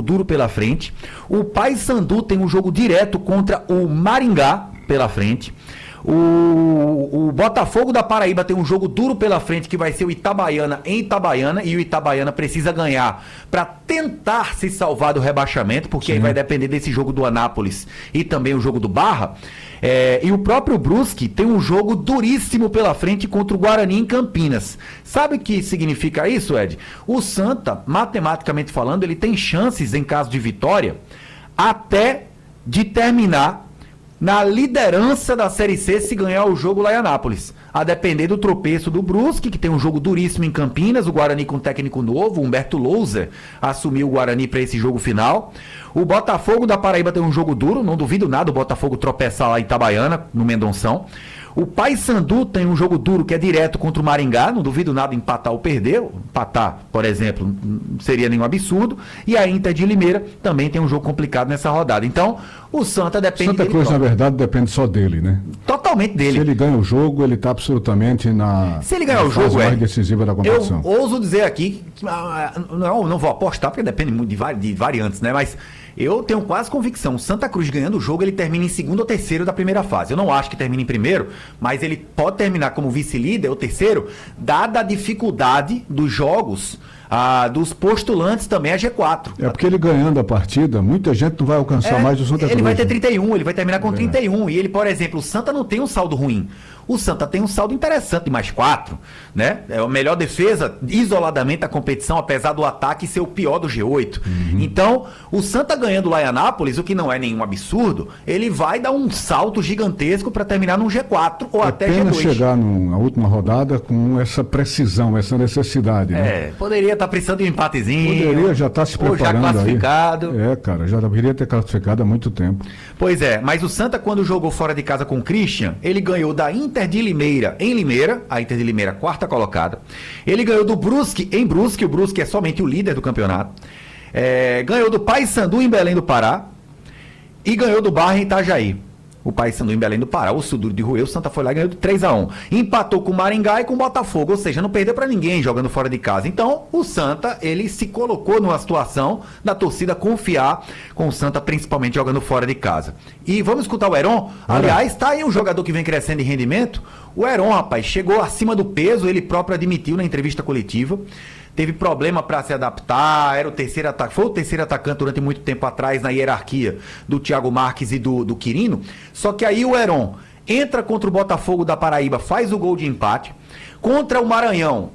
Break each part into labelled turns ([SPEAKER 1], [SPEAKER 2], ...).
[SPEAKER 1] duro pela frente. O Paysandu tem um jogo direto contra o Maringá pela frente. O Botafogo da Paraíba tem um jogo duro pela frente, que vai ser o Itabaiana em Itabaiana, e o Itabaiana precisa ganhar para tentar se salvar do rebaixamento, porque aí vai depender desse jogo do Anápolis e também o jogo do Barra. E o próprio Brusque tem um jogo duríssimo pela frente contra o Guarani em Campinas. Sabe o que significa isso, Ed? O Santa, matematicamente falando, ele tem chances, em caso de vitória, até de terminar na liderança da Série C se ganhar o jogo lá em Anápolis. A depender do tropeço do Brusque, que tem um jogo duríssimo em Campinas, o Guarani com técnico novo, Humberto Louser, assumiu o Guarani para esse jogo final. O Botafogo da Paraíba tem um jogo duro, não duvido nada o Botafogo tropeçar lá em Itabaiana, no Mendonção. O Paysandu tem um jogo duro que é direto contra o Maringá, não duvido nada empatar ou perder. Empatar, por exemplo, não seria nenhum absurdo. E a Inter de Limeira também tem um jogo complicado nessa rodada. Então, o Santa depende
[SPEAKER 2] Santa Cruz, na verdade, depende só dele, né?
[SPEAKER 1] Totalmente dele.
[SPEAKER 2] Se ele ganha o jogo, ele está absolutamente na
[SPEAKER 1] Se ele ganhar o jogo,
[SPEAKER 2] mais decisiva da competição.
[SPEAKER 1] Eu ouso dizer aqui, não vou apostar, porque depende muito de variantes, né? Mas eu tenho quase convicção, o Santa Cruz ganhando o jogo, ele termina em segundo ou terceiro da primeira fase. Eu não acho que termine em primeiro, mas ele pode terminar como vice-líder ou terceiro, dada a dificuldade dos jogos, dos postulantes também a G4.
[SPEAKER 2] É porque ele ganhando a partida, muita gente não vai alcançar mais o Santa Cruz.
[SPEAKER 1] Ele vai ter 31, ele vai terminar com 31. E ele, por exemplo, o Santa não tem um saldo ruim. O Santa tem um saldo interessante de mais 4, né? É a melhor defesa isoladamente da competição, apesar do ataque ser o pior do G8. Então, o Santa ganhando lá em Anápolis, o que não é nenhum absurdo, ele vai dar um salto gigantesco para terminar num G4 ou até
[SPEAKER 2] G2. Chegar na última rodada com essa precisão, essa necessidade, né?
[SPEAKER 1] Poderia estar precisando de um empatezinho.
[SPEAKER 2] Poderia já estar se preparando
[SPEAKER 1] ou já classificado.
[SPEAKER 2] Aí. Cara, já deveria ter classificado há muito tempo.
[SPEAKER 1] Pois é, mas o Santa, quando jogou fora de casa com o Christian, ele ganhou da Inter de Limeira em Limeira, a Inter de Limeira quarta colocada. Ele ganhou do Brusque em Brusque, o Brusque é somente o líder do campeonato. Ganhou do Paysandu em Belém do Pará e ganhou do Barra em Itajaí. O Paysandu em Belém do Pará, o Suduro de Rueu, o Santa foi lá e ganhou de 3-1. Empatou com o Maringá e com o Botafogo, ou seja, não perdeu para ninguém jogando fora de casa. Então, o Santa, ele se colocou numa situação da torcida confiar com o Santa, principalmente jogando fora de casa. E vamos escutar o Heron. Aliás, tá aí um jogador que vem crescendo em rendimento. O Heron, rapaz, chegou acima do peso, ele próprio admitiu na entrevista coletiva. Teve problema para se adaptar, era o terceiro atacante, foi o terceiro atacante durante muito tempo atrás na hierarquia do Thiago Marques e do Quirino. Só que aí o Heron entra contra o Botafogo da Paraíba, faz o gol de empate. Contra o Maranhão,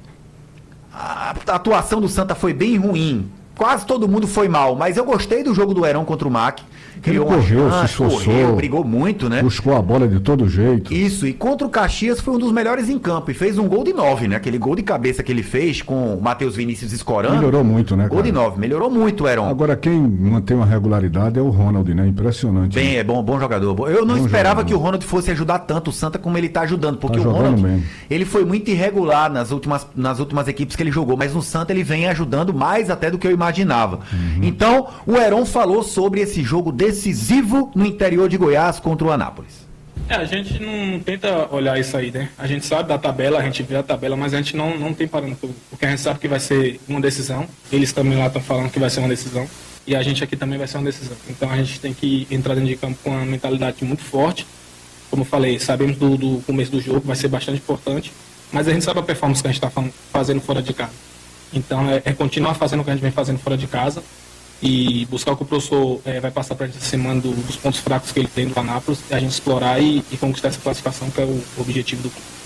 [SPEAKER 1] a atuação do Santa foi bem ruim. Quase todo mundo foi mal, mas eu gostei do jogo do Heron contra o MAC.
[SPEAKER 2] Ele correu, se esforçou,
[SPEAKER 1] brigou muito, né?
[SPEAKER 2] Buscou a bola de todo jeito.
[SPEAKER 1] Isso, e contra o Caxias foi um dos melhores em campo e fez um gol de 9, né? Aquele gol de cabeça que ele fez com o Matheus Vinícius escorando.
[SPEAKER 2] Melhorou muito, né,
[SPEAKER 1] Gol de 9, melhorou muito o Heron.
[SPEAKER 2] Agora, quem mantém uma regularidade é o Ronald, né? Impressionante.
[SPEAKER 1] Bem,
[SPEAKER 2] né?
[SPEAKER 1] É bom jogador. Eu não esperava que o Ronald fosse ajudar tanto o Santa como ele tá ajudando, porque o Ronald, ele foi muito irregular nas últimas equipes que ele jogou, mas no Santa ele vem ajudando mais até do que eu imaginava. Então, o Heron falou sobre esse jogo decisivo no interior de Goiás contra o Anápolis.
[SPEAKER 3] A gente não tenta olhar isso aí, né? A gente sabe da tabela, a gente vê a tabela, mas a gente não tem parâmetro, porque a gente sabe que vai ser uma decisão. Eles também lá estão falando que vai ser uma decisão. E a gente aqui também vai ser uma decisão. Então a gente tem que entrar dentro de campo com uma mentalidade muito forte. Como eu falei, sabemos do começo do jogo, vai ser bastante importante. Mas a gente sabe a performance que a gente está fazendo fora de casa. Então é continuar fazendo o que a gente vem fazendo fora de casa e buscar o que o professor vai passar para a gente essa semana dos pontos fracos que ele tem do Anápolis, a gente explorar e conquistar essa classificação, que é o objetivo do clube.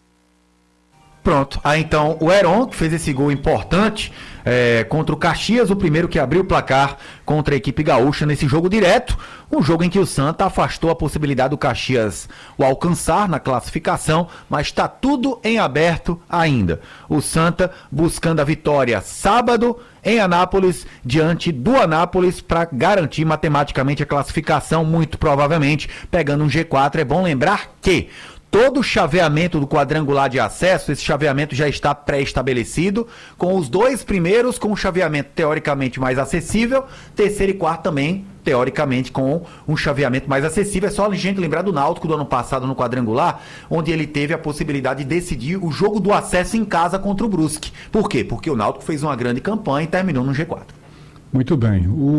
[SPEAKER 1] Pronto, então o Heron, que fez esse gol importante contra o Caxias, o primeiro que abriu o placar contra a equipe gaúcha nesse jogo direto, um jogo em que o Santa afastou a possibilidade do Caxias o alcançar na classificação, mas está tudo em aberto ainda. O Santa buscando a vitória sábado em Anápolis, diante do Anápolis, para garantir matematicamente a classificação, muito provavelmente pegando um G4. É bom lembrar que todo o chaveamento do quadrangular de acesso, esse chaveamento já está pré-estabelecido, com os dois primeiros com um chaveamento teoricamente mais acessível, terceiro e quarto também, teoricamente, com um chaveamento mais acessível. É só a gente lembrar do Náutico do ano passado no quadrangular, onde ele teve a possibilidade de decidir o jogo do acesso em casa contra o Brusque. Por quê? Porque o Náutico fez uma grande campanha e terminou no G4.
[SPEAKER 2] Muito bem.